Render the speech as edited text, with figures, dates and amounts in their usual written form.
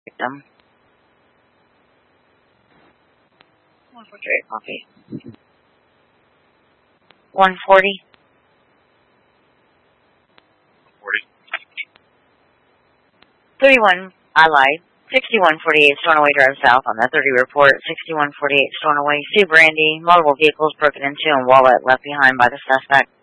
Victim. 148 copy. 140. 31 Allied. 6148 Stornoway Drive South on the 30 report. 6148 Stornoway. Sue Brandy. Multiple vehicles broken into and wallet left behind by the suspect.